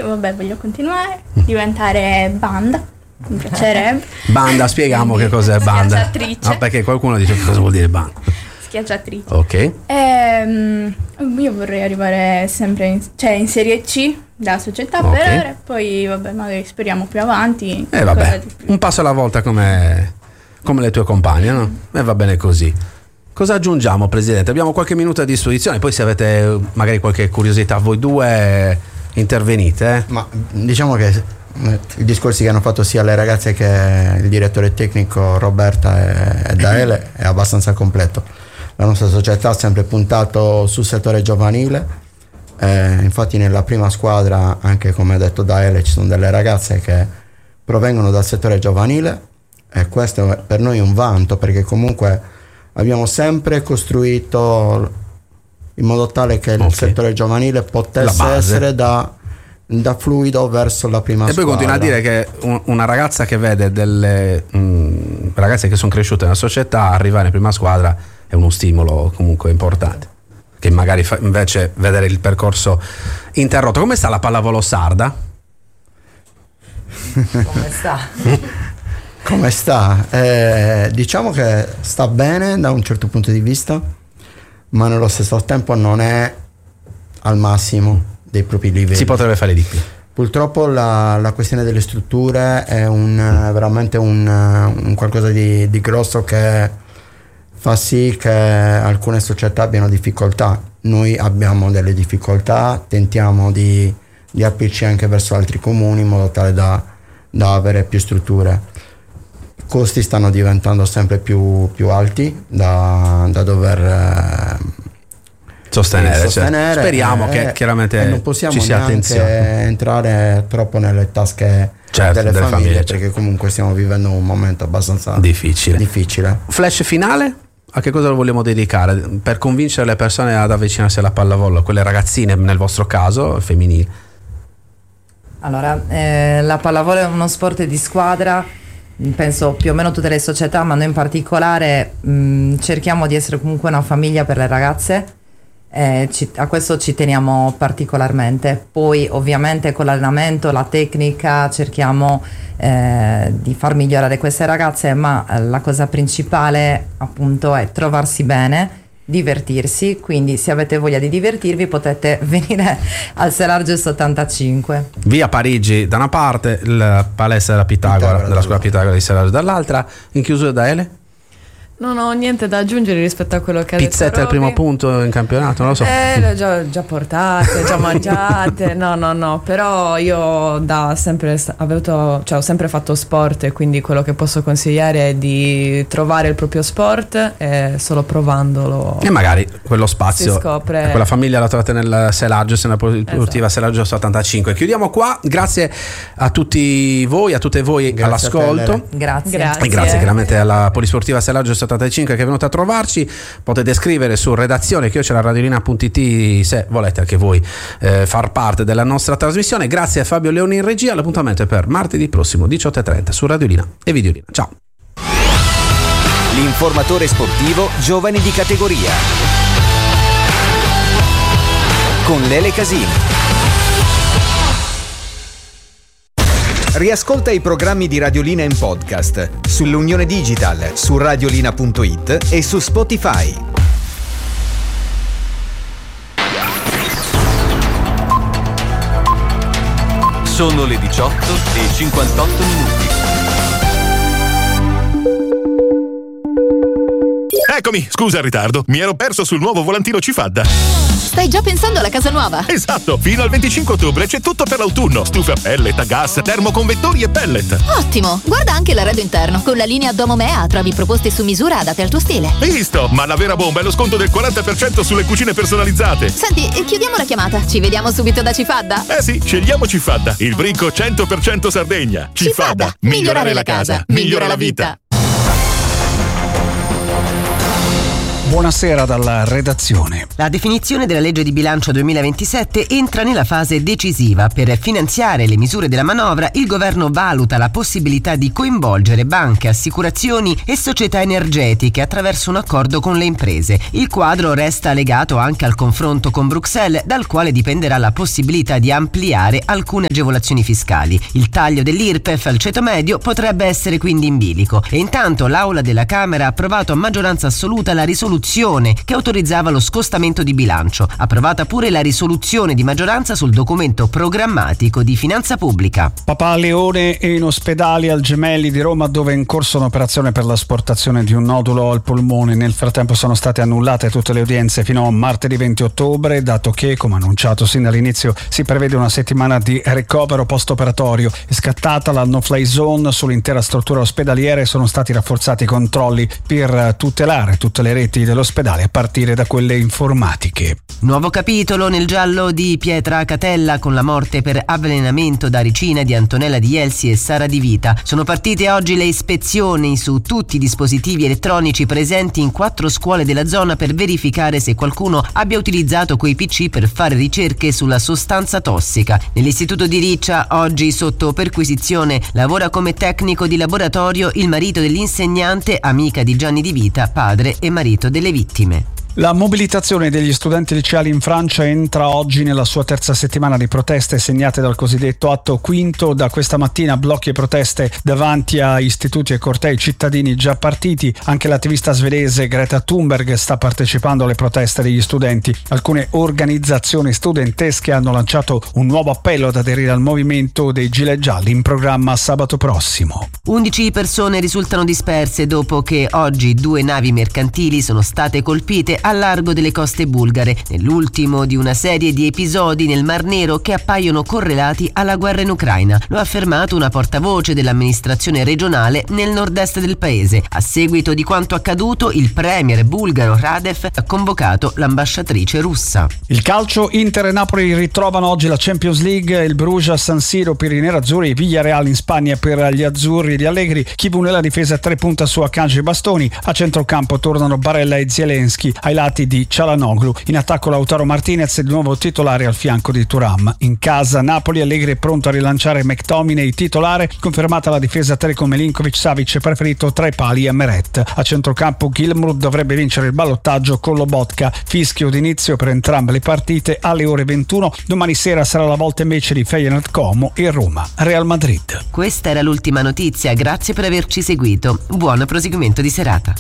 Io vabbè voglio continuare, diventare banda, mi piacerebbe. Banda, spieghiamo che cos'è banda. Schiacciatrice. No, perché qualcuno dice cosa vuol dire banda. Schiacciatrice. Ok. Io vorrei arrivare sempre in Serie C della società Ok. per ora, e poi vabbè magari speriamo più avanti. qualcosa Vabbè, di più. un passo alla volta come le tue compagne, no? E va bene così. Cosa aggiungiamo, Presidente? Abbiamo qualche minuto a disposizione, poi se avete magari qualche curiosità voi due intervenite. Ma diciamo che i discorsi che hanno fatto sia le ragazze che il direttore tecnico Roberta e Daele è abbastanza completo. La nostra società ha sempre puntato sul settore giovanile, infatti nella prima squadra, anche come ha detto Daele, ci sono delle ragazze che provengono dal settore giovanile, e questo è per noi un vanto, perché comunque abbiamo sempre costruito in modo tale che il settore giovanile potesse essere da fluido verso la prima squadra. E poi continua a dire che una ragazza che vede delle ragazze che sono cresciute nella società arrivare in prima squadra è uno stimolo comunque importante, che magari fa invece vedere il percorso interrotto. Come sta la pallavolo sarda? Come sta? Come sta? Diciamo che sta bene da un certo punto di vista, ma nello stesso tempo non è al massimo dei propri livelli. Si potrebbe fare di più. Purtroppo la questione delle strutture è veramente un qualcosa di grosso, che fa sì che alcune società abbiano difficoltà. Noi abbiamo delle difficoltà, tentiamo di aprirci anche verso altri comuni in modo tale da avere più strutture. I costi stanno diventando sempre più alti da dover sostenere. Speriamo che chiaramente non possiamo ci sia neanche attenzione, entrare troppo nelle tasche delle famiglie, perché comunque stiamo vivendo un momento abbastanza difficile. Flash finale? A che cosa lo vogliamo dedicare per convincere le persone ad avvicinarsi alla pallavolo, quelle ragazzine nel vostro caso femminili? Allora, la pallavolo è uno sport di squadra, penso più o meno tutte le società, ma noi in particolare cerchiamo di essere comunque una famiglia per le ragazze. A questo ci teniamo particolarmente. Poi ovviamente con l'allenamento, la tecnica, cerchiamo di far migliorare queste ragazze, ma la cosa principale appunto è trovarsi bene, divertirsi. Quindi se avete voglia di divertirvi potete venire al Selargius 85, via Parigi da una parte, la palestra della Pitagora, della scuola Pitagora di Selargius dall'altra. In chiusura, da Ele? Non ho niente da aggiungere rispetto a quello che ha detto Pizzette al primo punto in campionato, non lo so. Le ho già portate, già mangiate. No, però io ho sempre fatto sport, e quindi quello che posso consigliare è di trovare il proprio sport, e solo provandolo e magari quello spazio, si scopre. quella famiglia la trovate nel Selargius, nella polisportiva Selargius 85. Chiudiamo qua, grazie a tutti voi, a tutte voi all'ascolto. Grazie. E grazie chiaramente alla polisportiva Selargius 85 che è venuta a trovarci. Potete scrivere su redazione@radiolina.it se volete anche voi far parte della nostra trasmissione. Grazie a Fabio Leoni in regia. L'appuntamento è per martedì prossimo 18:30 su Radiolina e Videolina. Ciao. L'informatore sportivo giovani di categoria con Lele Casini. Riascolta i programmi di Radiolina in podcast sull'Unione Digital, su radiolina.it e su Spotify. Sono le 18:58 minuti. Eccomi, scusa il ritardo, mi ero perso sul nuovo volantino Cifadda. Stai già pensando alla casa nuova? Esatto, fino al 25 ottobre c'è tutto per l'autunno. Stufe a pellet, a gas, termoconvettori e pellet. Ottimo, guarda anche l'arredo interno. Con la linea Domomea trovi proposte su misura adatte al tuo stile. Visto, ma la vera bomba è lo sconto del 40% sulle cucine personalizzate. Senti, chiudiamo la chiamata. Ci vediamo subito da Cifadda? Eh sì, scegliamo Cifadda, il brinco 100% Sardegna. Cifadda, migliorare la casa, migliora la vita. Buonasera dalla redazione. La definizione della legge di bilancio 2027 entra nella fase decisiva. Per finanziare le misure della manovra, il governo valuta la possibilità di coinvolgere banche, assicurazioni e società energetiche attraverso un accordo con le imprese. Il quadro resta legato anche al confronto con Bruxelles, dal quale dipenderà la possibilità di ampliare alcune agevolazioni fiscali. Il taglio dell'IRPEF al ceto medio potrebbe essere quindi in bilico. E intanto l'Aula della Camera ha approvato a maggioranza assoluta la risoluzione che autorizzava lo scostamento di bilancio. Approvata pure la risoluzione di maggioranza sul documento programmatico di finanza pubblica. Papà Leone è in ospedale al Gemelli di Roma, dove è in corso un'operazione per l'asportazione di un nodulo al polmone. Nel frattempo sono state annullate tutte le udienze fino a martedì 20 ottobre, dato che, come annunciato sin dall'inizio, si prevede una settimana di ricovero post-operatorio. È scattata la no-fly zone sull'intera struttura ospedaliera e sono stati rafforzati i controlli per tutelare tutte le reti dell'ospedale, a partire da quelle informatiche. Nuovo capitolo nel giallo di Pietra Catella, con la morte per avvelenamento da ricina di Antonella Di Elsi e Sara Di Vita. Sono partite oggi le ispezioni su tutti i dispositivi elettronici presenti in 4 scuole della zona per verificare se qualcuno abbia utilizzato quei PC per fare ricerche sulla sostanza tossica. Nell'istituto di Riccia, oggi sotto perquisizione, lavora come tecnico di laboratorio il marito dell'insegnante, amica di Gianni Di Vita, padre e marito delle vittime. La mobilitazione degli studenti liceali in Francia entra oggi nella sua terza settimana di proteste segnate dal cosiddetto atto quinto. Da questa mattina blocchi e proteste davanti a istituti e cortei cittadini già partiti. Anche l'attivista svedese Greta Thunberg sta partecipando alle proteste degli studenti. Alcune organizzazioni studentesche hanno lanciato un nuovo appello ad aderire al movimento dei Gilet Gialli, in programma sabato prossimo. 11 persone risultano disperse dopo che oggi 2 navi mercantili sono state colpite al largo delle coste bulgare, nell'ultimo di una serie di episodi nel Mar Nero che appaiono correlati alla guerra in Ucraina. Lo ha affermato una portavoce dell'amministrazione regionale nel nord-est del paese. A seguito di quanto accaduto, il premier bulgaro Radev ha convocato l'ambasciatrice russa. Il calcio: Inter e Napoli ritrovano oggi la Champions League, il Bruges a San Siro per i nerazzurri, Villarreal in Spagna per gli azzurri di Allegri. Chivu nella difesa 3 punta su Akanji e Bastoni. A centrocampo tornano Barella e Zielinski, ai lati di Çalhanoğlu. In attacco Lautaro Martinez, il nuovo titolare al fianco di Thuram. In casa Napoli, Allegri è pronto a rilanciare McTominay titolare, confermata la difesa 3 con Milinkovic, Savic preferito tra i pali e Meret. A centrocampo Gilmour dovrebbe vincere il ballottaggio con Lobotka. Fischio d'inizio per entrambe le partite alle ore 21. Domani sera sarà la volta invece di Feyenoord Como e Roma Real Madrid. Questa era l'ultima notizia, grazie per averci seguito. Buon proseguimento di serata.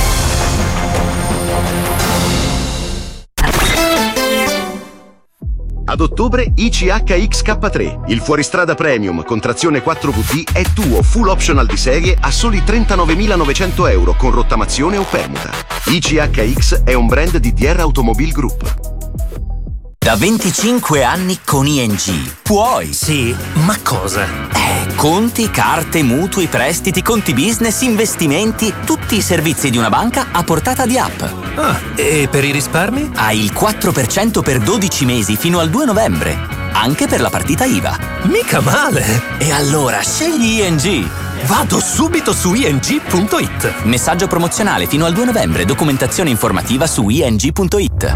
Ad ottobre ICHXK3, il fuoristrada premium con trazione 4VD è tuo full optional di serie a soli 39.900 euro con rottamazione o permuta. ICHX è un brand di DR Automobile Group. Da 25 anni con ING. Puoi? Sì, ma cosa? Conti, carte, mutui, prestiti, conti business, investimenti, tutti i servizi di una banca a portata di app. Ah, e per i risparmi? Hai il 4% per 12 mesi fino al 2 novembre. Anche per la partita IVA. Mica male! E allora scegli ING. Vado subito su ing.it. Messaggio promozionale fino al 2 novembre. Documentazione informativa su ing.it.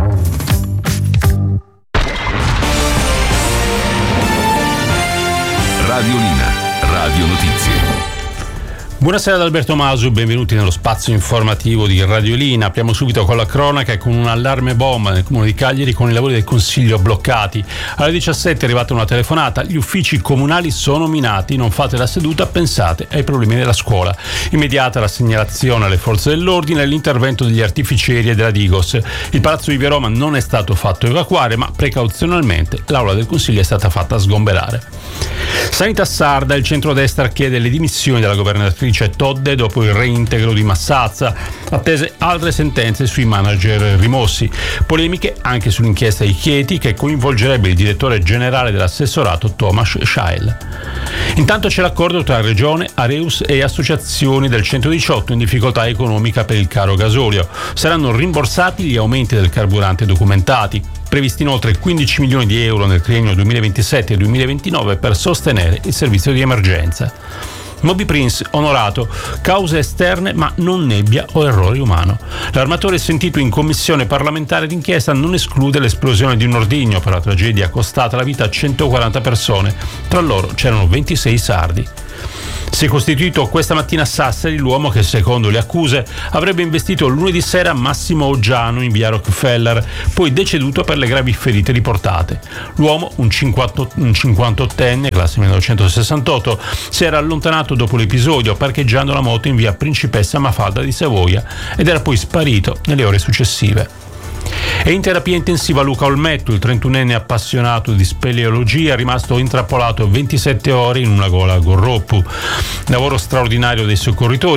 Radiolina, Radio Notizie. Buonasera da Alberto Masu, benvenuti nello spazio informativo di Radiolina. Apriamo subito con la cronaca e con un allarme bomba nel comune di Cagliari con i lavori del consiglio bloccati. Alle 17 è arrivata una telefonata, gli uffici comunali sono minati, non fate la seduta, pensate ai problemi della scuola. Immediata la segnalazione alle forze dell'ordine e l'intervento degli artificieri e della Digos. Il palazzo di Via Roma non è stato fatto evacuare, ma precauzionalmente l'aula del consiglio è stata fatta sgomberare. Sanità sarda, il centrodestra chiede le dimissioni della governatrice Todde dopo il reintegro di Massazza, attese altre sentenze sui manager rimossi. Polemiche anche sull'inchiesta di Chieti che coinvolgerebbe il direttore generale dell'assessorato Tomasz Schael. Intanto c'è l'accordo tra Regione, Areus e associazioni del 118 in difficoltà economica per il caro gasolio. Saranno rimborsati gli aumenti del carburante documentati. Previsti inoltre 15 milioni di euro nel triennio 2027 e 2029 per sostenere il servizio di emergenza. Moby Prince onorato, cause esterne ma non nebbia o errore umano. L'armatore sentito in commissione parlamentare d'inchiesta non esclude l'esplosione di un ordigno per la tragedia costata la vita a 140 persone, tra loro c'erano 26 sardi. Si è costituito questa mattina a Sassari l'uomo che, secondo le accuse, avrebbe investito lunedì sera Massimo Oggiano in via Rockefeller, poi deceduto per le gravi ferite riportate. L'uomo, un 58enne, classe 1968, si era allontanato dopo l'episodio parcheggiando la moto in via Principessa Mafalda di Savoia ed era poi sparito nelle ore successive. È in terapia intensiva Luca Olmetto, il 31enne appassionato di speleologia, rimasto intrappolato 27 ore in una gola a Gorroppu. Lavoro straordinario dei soccorritori